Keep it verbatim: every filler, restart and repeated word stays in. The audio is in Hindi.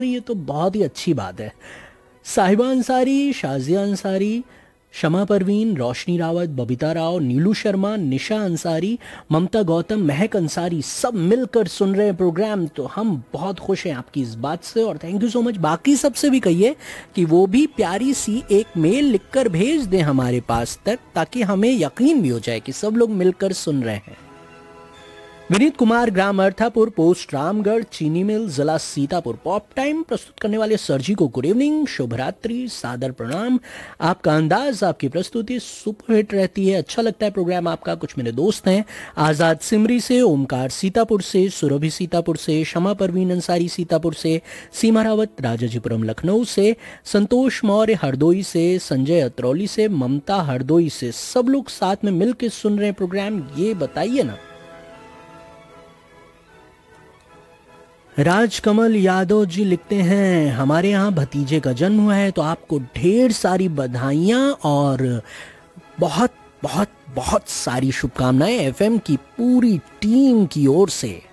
ये तो बहुत ही अच्छी बात है। साहिबा अंसारी, शाजिया अंसारी, शमा परवीन, रोशनी रावत, बबीता राव, नीलू शर्मा, निशा अंसारी, ममता गौतम, महक अंसारी सब मिलकर सुन रहे हैं प्रोग्राम। तो हम बहुत खुश हैं आपकी इस बात से और थैंक यू सो मच। बाकी सबसे भी कहिए कि वो भी प्यारी सी एक मेल लिखकर भेज दें हमारे पास तक, ताकि हमें यकीन भी हो जाए कि सब लोग मिलकर सुन रहे हैं। विनीत कुमार, ग्राम अर्थापुर, पोस्ट रामगढ़, चीनी मिल, जिला सीतापुर। पॉप टाइम प्रस्तुत करने वाले सर जी को गुड इवनिंग, शुभ रात्रि, सादर प्रणाम। आपका अंदाज, आपकी प्रस्तुति सुपर हिट रहती है, अच्छा लगता है प्रोग्राम आपका। कुछ मेरे दोस्त हैं, आज़ाद सिमरी से, ओमकार सीतापुर से, सुरभि सीतापुर से, शमा परवीन अंसारी सीतापुर से, सीमा रावत राजाजीपुरम लखनऊ से, संतोष मौर्य हरदोई से, संजय अत्रौली से, ममता हरदोई से। सब लोग साथ में मिलकर सुन रहे हैं प्रोग्राम, ये बताइए ना। राजकमल यादव जी लिखते हैं, हमारे यहाँ भतीजे का जन्म हुआ है तो आपको ढेर सारी बधाइयाँ और बहुत बहुत बहुत सारी शुभकामनाएं एफएम की पूरी टीम की ओर से।